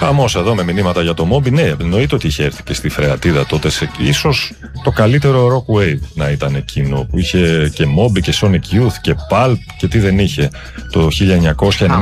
Χαμός εδώ με μηνύματα για το Moby. Ναι, εννοείται ότι είχε έρθει και στη Φρεατίδα τότε. Ίσως το καλύτερο rock wave να ήταν εκείνο που είχε και Moby και Sonic Youth και Pulp και τι δεν είχε το 1990.